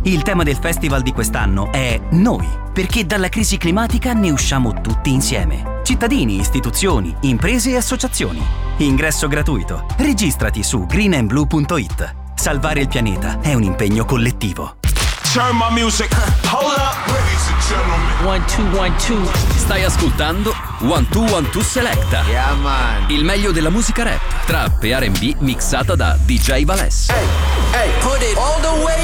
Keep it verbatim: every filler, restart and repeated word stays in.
Il tema del festival di quest'anno è Noi, perché dalla crisi climatica ne usciamo tutti insieme. Cittadini, istituzioni, imprese e associazioni. Ingresso gratuito. Registrati su green and blue punto it. Salvare il pianeta è un impegno collettivo. Turn my music, hold up, ladies and gentlemen. One, two, one, two. Stai ascoltando One Two One Two Selecta. Yeah, man. Il meglio della musica rap, trap e R and B mixata da D J Valès. Hey, hey, put it all the way